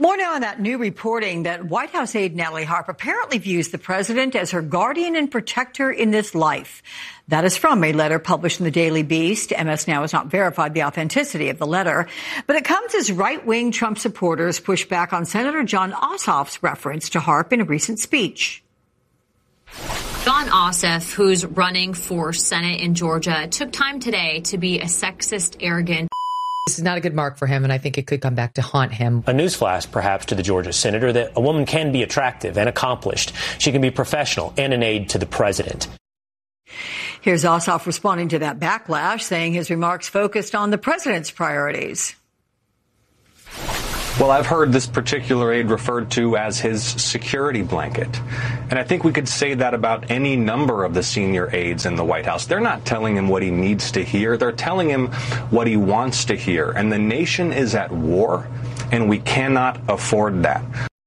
More now on that new reporting that White House aide Natalie Harp apparently views the president as her guardian and protector in this life. That is from a letter published in the Daily Beast. MS Now has not verified the authenticity of the letter, but it comes as right-wing Trump supporters push back on Senator Jon Ossoff's reference to Harp in a recent speech. Jon Ossoff, who's running for Senate in Georgia, took time today to be a sexist, arrogant. This is not a good mark for him, and I think it could come back to haunt him. A newsflash, perhaps, to the Georgia senator that a woman can be attractive and accomplished. She can be professional and an aide to the president. Here's Ossoff responding to that backlash, saying his remarks focused on the president's priorities. Well, I've heard this particular aide referred to as his security blanket. And I think we could say that about any number of the senior aides in the White House. They're not telling him what he needs to hear. They're telling him what he wants to hear. And the nation is at war, and we cannot afford that.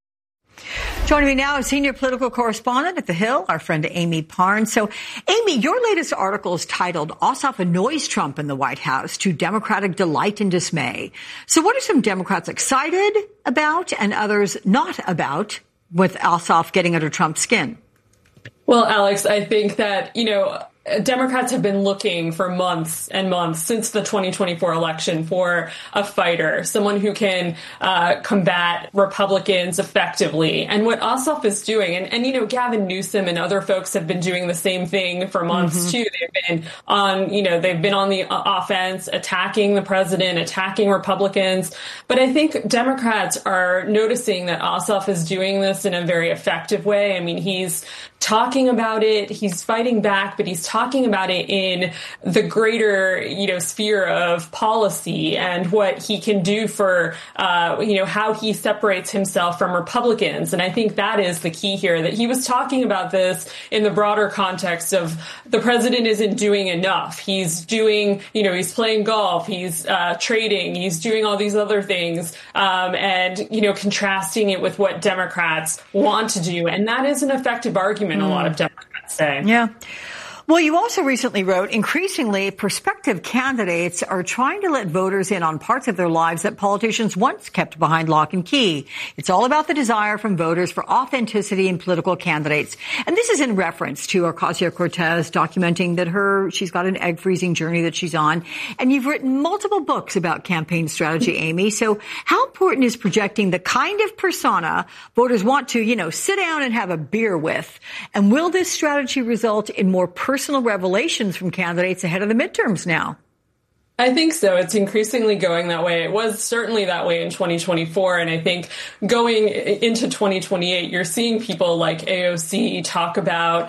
Joining me now is senior political correspondent at The Hill, our friend Amy Parnes. So, Amy, your latest article is titled "Ossoff Annoys Trump in the White House to Democratic Delight and Dismay." So what are some Democrats excited about and others not about with Ossoff getting under Trump's skin? Well, Alex, I think that, Democrats have been looking for months and months since the 2024 election for a fighter, someone who can combat Republicans effectively. And what Ossoff is doing, and Gavin Newsom and other folks have been doing the same thing for months too. They've been on the offense, attacking the president, attacking Republicans. But I think Democrats are noticing that Ossoff is doing this in a very effective way. I mean, he's talking about it, he's fighting back, but he's talking about it in the greater, sphere of policy and what he can do for, how he separates himself from Republicans. And I think that is the key here, that he was talking about this in the broader context of the president isn't doing enough. He's doing, he's playing golf, he's trading, he's doing all these other things, and contrasting it with what Democrats want to do. And that is an effective argument. A lot of Democrats say. Yeah. Well, you also recently wrote, increasingly, prospective candidates are trying to let voters in on parts of their lives that politicians once kept behind lock and key. It's all about the desire from voters for authenticity in political candidates. And this is in reference to Ocasio-Cortez documenting that she's got an egg freezing journey that she's on. And you've written multiple books about campaign strategy, Amy. So how important is projecting the kind of persona voters want to, sit down and have a beer with? And will this strategy result in more personal revelations from candidates ahead of the midterms now? I think so. It's increasingly going that way. It was certainly that way in 2024. And I think going into 2028, you're seeing people like AOC talk about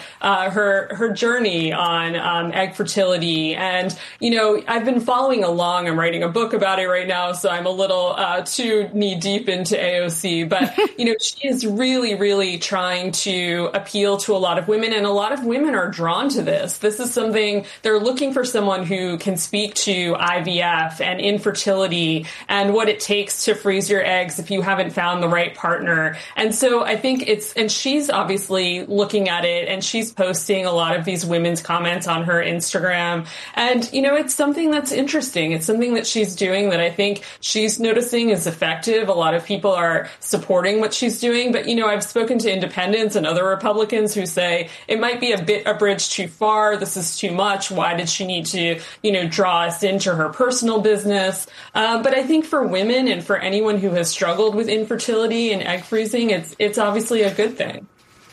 her journey on egg fertility. And, I've been following along. I'm writing a book about it right now, so I'm a little too knee deep into AOC. But, she is really, really trying to appeal to a lot of women. And a lot of women are drawn to this. This is something they're looking for, someone who can speak to IVF and infertility and what it takes to freeze your eggs if you haven't found the right partner. And so I think and she's obviously looking at it, and she's posting a lot of these women's comments on her Instagram. And, it's something that's interesting. It's something that she's doing that I think she's noticing is effective. A lot of people are supporting what she's doing. But, I've spoken to independents and other Republicans who say it might be a bridge too far. This is too much. Why did she need to, draw us into her personal business? But I think for women and for anyone who has struggled with infertility and egg freezing, it's obviously a good thing.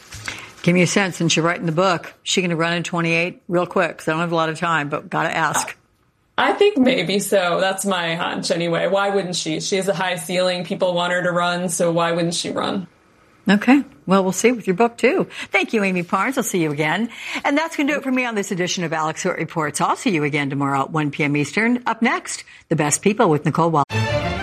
Give me a sense, since you're writing the book, is she going to run in 28 real quick? Because I don't have a lot of time, but got to ask. I think maybe so. That's my hunch anyway. Why wouldn't she? She has a high ceiling. People want her to run, so why wouldn't she run? Okay. Well, we'll see with your book, too. Thank you, Amy Parnes. I'll see you again. And that's going to do it for me on this edition of Alex Stewart Reports. I'll see you again tomorrow at 1 p.m. Eastern. Up next, The Best People with Nicole Wallace.